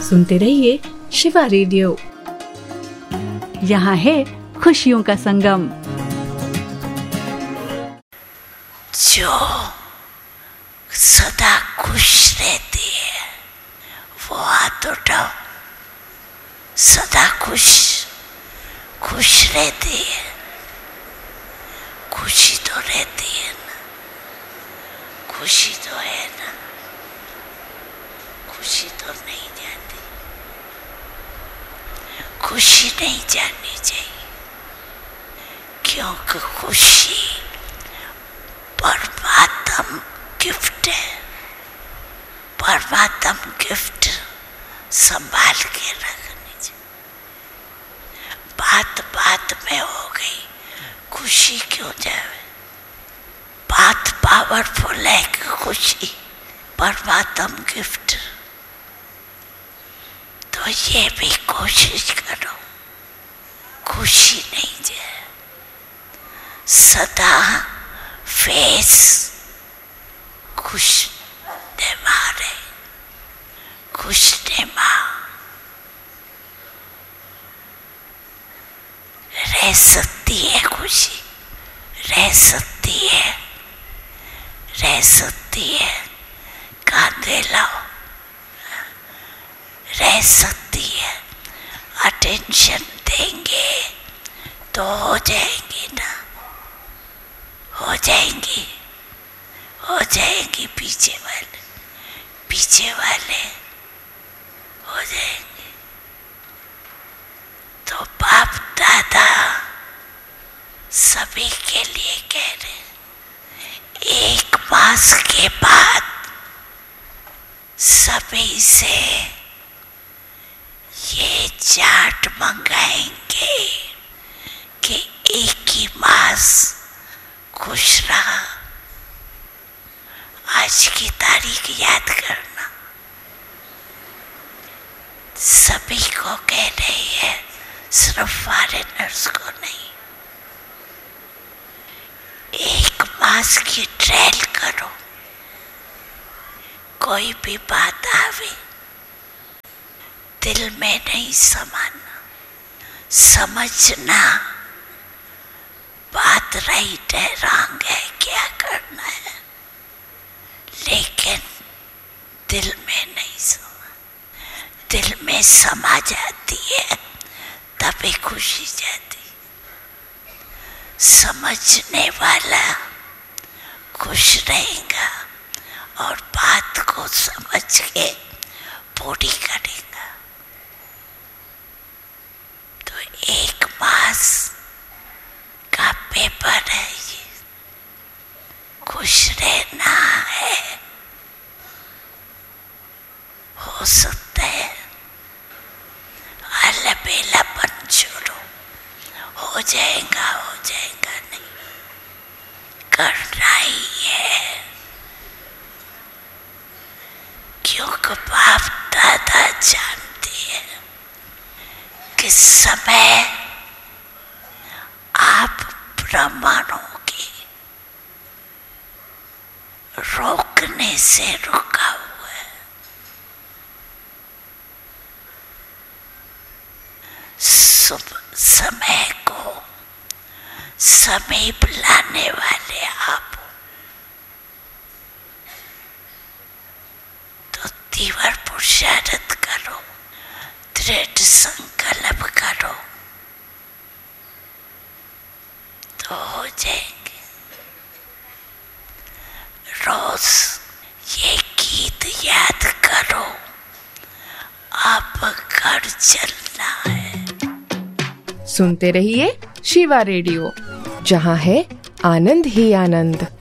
सुनते रहिए शिवा रेडियो। यहाँ है खुशियों का संगम। जो सदा खुश रहती है वो हाथ उठाओ। सदा खुश रहती है। खुशी तो रहती है ना, खुशी तो है ना, खुशी तो नहीं जाती, खुशी नहीं जानी चाहिए, क्योंकि खुशी परमात्म गिफ्ट है। परमात्म गिफ्ट संभाल के रखनी चाहिए। बात बात में हो गई, खुशी क्यों जाए? बात पावरफुल है कि खुशी परमात्म गिफ्ट। तो ये भी कोशिश करो खुशी नहीं जाए। सदा फेस खुश रहे, खुश रह सकती है। खुशी रह सकती है, रह सकती है। कांधे लाओ, रह सकती है। अटेंशन देंगे तो हो जाएंगी ना, हो जाएंगी, हो जाएंगी। पीछे वाले हो जाएंगे। तो बाप दादा सभी के लिए कह रहे, एक मास के बाद सभी से ये चार्ट मंगाएंगे कि एक ही मास खुश रहा। आज की तारीख याद करना। सभी को कह रही है, सिर्फ फॉरेनर्स को नहीं। एक मास की ट्रायल करो। कोई भी बात आवे दिल में नहीं समाना, समझना बात राइट है रॉन्ग है क्या करना है, लेकिन दिल में नहीं समा। दिल में समा जाती है तभी खुशी जाती। समझने वाला खुश रहेगा और बात को समझ के पूरी करेगा। तो एक मास का पेपर है ये, खुश रहना है। हो सकता है अलबेलापन छोड़ो, हो जाएगा नहीं, करना ही है। क्योंकि बाप दादा जानते हैं कि समय आप ब्रह्मांडों के रोकने से रुका हुआ है। समय को समीप लाने वाले आप। तो तीव्र पुरुषार्थ करो, दृढ़ संकल्प करो तो हो जाएंगे। रोज ये गीत याद करो, अब घर चलना है। सुनते रहिए शिवा रेडियो, जहाँ है आनंद ही आनंद।